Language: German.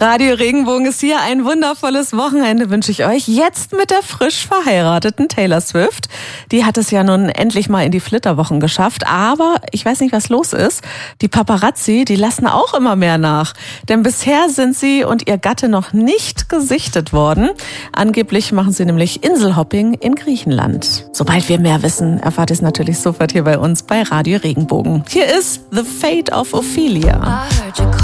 Radio Regenbogen ist hier. Ein wundervolles Wochenende wünsche ich euch. Jetzt mit der frisch verheirateten Taylor Swift. Die hat es ja nun endlich mal in die Flitterwochen geschafft. Aber ich weiß nicht, was los ist. Die Paparazzi, die lassen auch immer mehr nach. Denn bisher sind sie und ihr Gatte noch nicht gesichtet worden. Angeblich machen sie nämlich Inselhopping in Griechenland. Sobald wir mehr wissen, erfahrt ihr es natürlich sofort hier bei uns bei Radio Regenbogen. Hier ist The Fate of Ophelia.